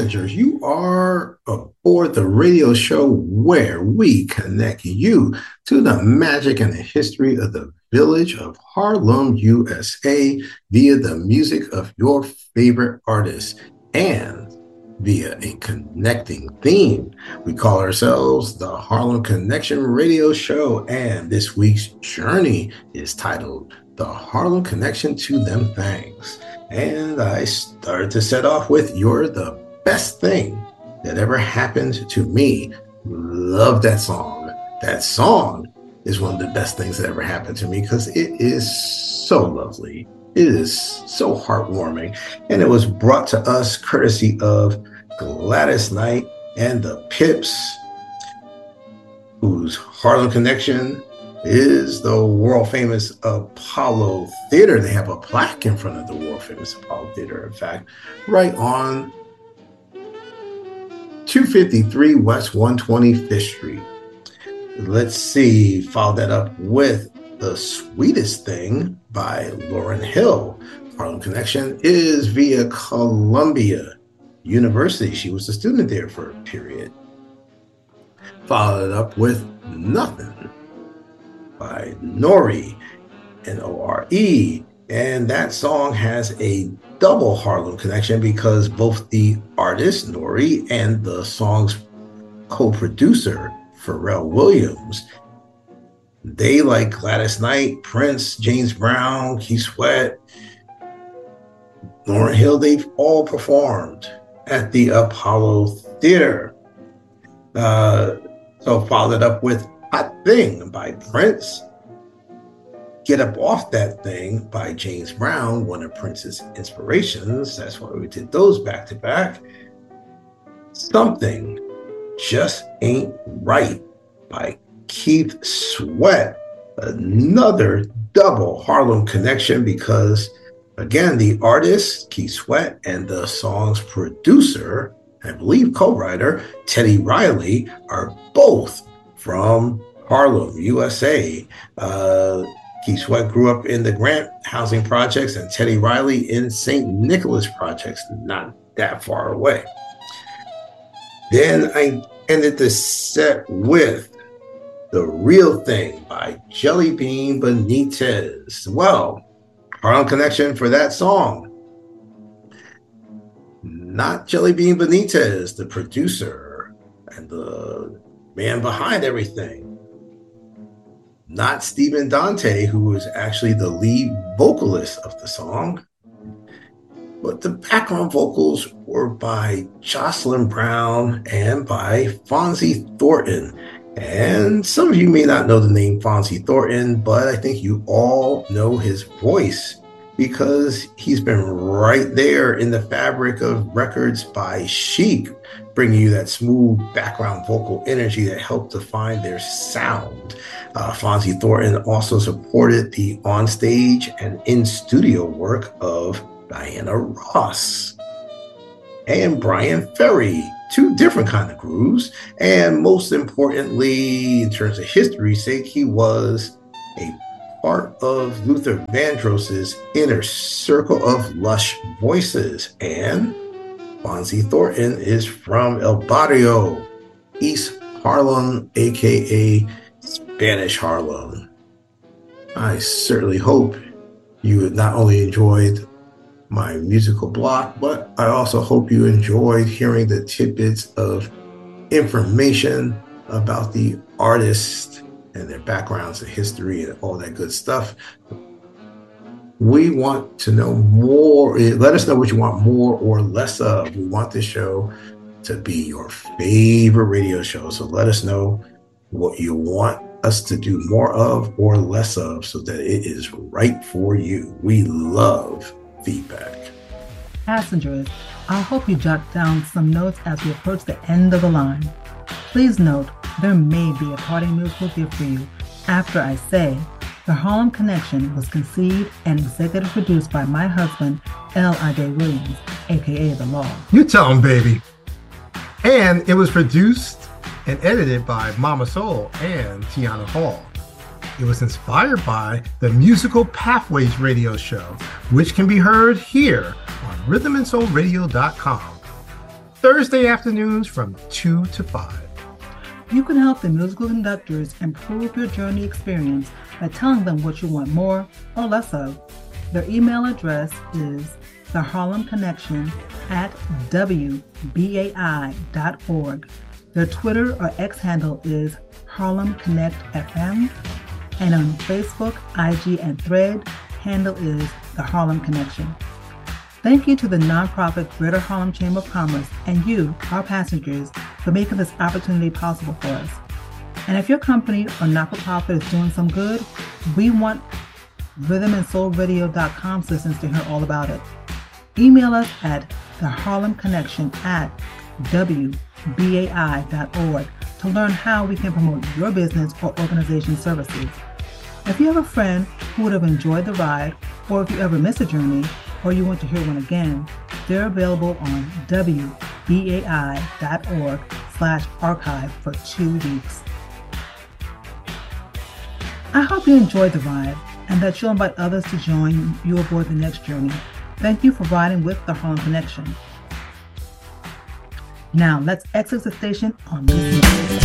passengers, you are aboard the radio show where we connect you to the magic and the history of the village of Harlem, USA, via the music of your favorite artists and via a connecting theme. We call ourselves the Harlem Connection Radio Show, and this week's journey is titled The Harlem Connection to Them Things. And I started to set off with You're the Best Thing That Ever Happened to Me. Love that song. That song is one of the best things that ever happened to me because it is so lovely. It is so heartwarming. And it was brought to us courtesy of Gladys Knight and the Pips, whose Harlem Connection is the world famous Apollo Theater. They have a plaque in front of the world famous Apollo Theater, in fact, right on 253 West 125th Street. Let's see, follow that up with The Sweetest Thing by Lauryn Hill. Harlem Connection is via Columbia University. She was a student there for a period. Followed up with Nothing by Nore, N-O-R-E. And that song has a double Harlem connection because both the artist, Nore, and the song's co-producer, Pharrell Williams, they, like Gladys Knight, Prince, James Brown, Keith Sweat, Lauryn Hill, they've all performed at the Apollo Theater. So followed up with Hot Thing by Prince, Get Up Off That Thing by James Brown, one of Prince's inspirations. That's why we did those back to back. Something Just Ain't Right by Keith Sweat, another double Harlem connection because, again, the artist, Keith Sweat, and the song's producer, I believe co-writer, Teddy Riley, are both from Harlem, USA. Keith Sweat grew up in the Grant housing projects and Teddy Riley in St. Nicholas projects, not that far away. Then I ended the set with The Real Thing by Jelly Bean Benitez. Well, Harlem Connection for that song. Not Jelly Bean Benitez, the producer and the man behind everything. Not Stephen Dante, who was actually the lead vocalist of the song. But the background vocals were by Jocelyn Brown and by Fonzie Thornton. And some of you may not know the name Fonzie Thornton, but I think you all know his voice because he's been right there in the fabric of records by Chic, bringing you that smooth background vocal energy that helped define their sound. Fonzie Thornton also supported the onstage and in-studio work of Diana Ross and Brian Ferry, two different kind of grooves. And most importantly, in terms of history's sake, he was a part of Luther Vandross's inner circle of lush voices. And Fonzie Thornton is from El Barrio, East Harlem, aka Spanish Harlem. I certainly hope you not only enjoyed my musical block, but I also hope you enjoyed hearing the tidbits of information about the artist and their backgrounds and history and all that good stuff. We want to know more. Let us know what you want more or less of. We want this show to be your favorite radio show. So let us know what you want us to do more of or less of so that it is right for you. We love feedback. Passengers, I hope you jot down some notes as we approach the end of the line. Please note, there may be a parting musical gift for you after I say, The Harlem Connection was conceived and executive produced by my husband, L.I.J. Williams, aka The Law. You tell him, baby. And it was produced and edited by Mama Soul and Tiana Hall. It was inspired by the Musical Pathways radio show, which can be heard here on rhythmandsoulradio.com. Thursday afternoons from 2 to 5. You can help the musical conductors improve your journey experience by telling them what you want more or less of. Their email address is theharlemconnection@wbai.org. Their Twitter or X handle is Harlem Connect FM, and on Facebook, IG, and Thread, handle is the Harlem Connection. Thank you to the nonprofit Greater Harlem Chamber of Commerce and you, our passengers, for making this opportunity possible for us. And if your company or not-for-profit is doing some good, we want rhythmandsoulradio.com citizens to hear all about it. Email us at theharlemconnection@wbai.org to learn how we can promote your business or organization services. If you have a friend who would have enjoyed the ride, or if you ever miss a journey, or you want to hear one again, they're available on wbai.org/archive for 2 weeks. I hope you enjoyed the ride and that you'll invite others to join you aboard the next journey. Thank you for riding with the Harlem Connection. Now let's exit the station on this note.